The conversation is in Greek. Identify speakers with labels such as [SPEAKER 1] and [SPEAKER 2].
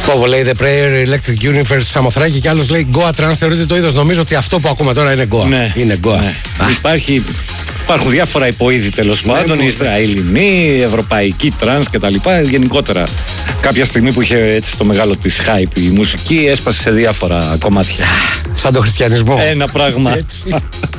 [SPEAKER 1] Φόβο λέει The Prayer, Electric Universe, Σαμοθράκη και άλλος λέει Goa Trans. Θεωρείται το είδος. Νομίζω ότι αυτό που ακούμε τώρα είναι Goa.
[SPEAKER 2] Ναι.
[SPEAKER 1] Είναι Goa.
[SPEAKER 2] Ναι. Υπάρχουν διάφορα υποείδη τέλος πάντων, η Ισραηλινή, η Ευρωπαϊκή Τρανς κτλ. Γενικότερα, κάποια στιγμή που είχε έτσι το μεγάλο της hype η μουσική, έσπασε σε διάφορα κομμάτια.
[SPEAKER 1] Σαν το χριστιανισμό.
[SPEAKER 2] Ένα πράγμα.
[SPEAKER 1] Έτσι.